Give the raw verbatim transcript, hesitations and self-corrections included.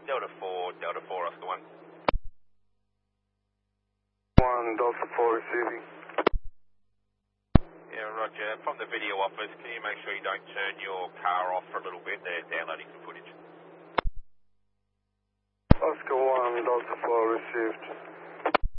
Delta four, Delta four, Oscar one. one, Delta four receiving. Yeah, roger. From the video office, can you make sure you don't turn your car off for a little bit? They're downloading some footage. Oscar one, Delta four received.